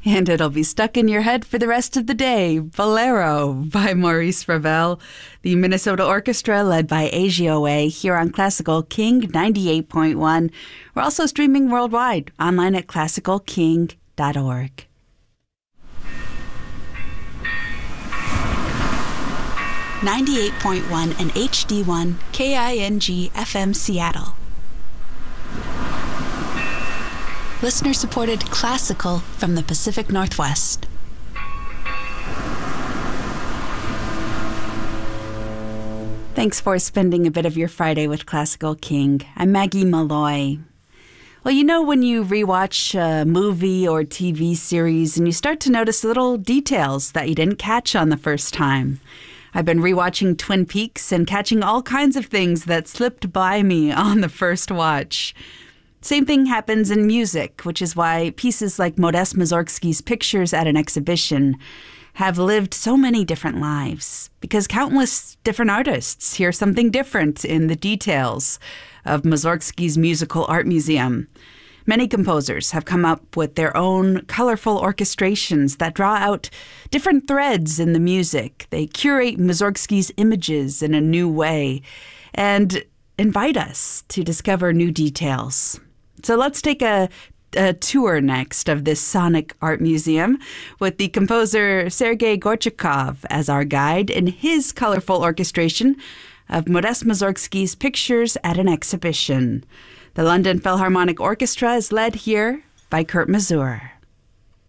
And it'll be stuck in your head for the rest of the day. Bolero by Maurice Ravel. The Minnesota Orchestra led by AGOA here on Classical King 98.1. We're also streaming worldwide online at classicalking.org. .1 and HD1 KING FM Seattle. Listener-supported classical from the Pacific Northwest. Thanks for spending a bit of your Friday with Classical King. I'm Maggie Malloy. Well, you know when you rewatch a movie or TV series and you start to notice little details that you didn't catch on the first time. I've been rewatching Twin Peaks and catching all kinds of things that slipped by me on the first watch. Same thing happens in music, which is why pieces like Modest Mussorgsky's Pictures at an Exhibition have lived so many different lives, because countless different artists hear something different in the details of Mussorgsky's musical art museum. Many composers have come up with their own colorful orchestrations that draw out different threads in the music. They curate Mussorgsky's images in a new way and invite us to discover new details. So let's take a tour next of this sonic art museum with the composer Sergei Gorchakov as our guide in his colorful orchestration of Modest Mussorgsky's Pictures at an Exhibition. The London Philharmonic Orchestra is led here by Kurt Masur.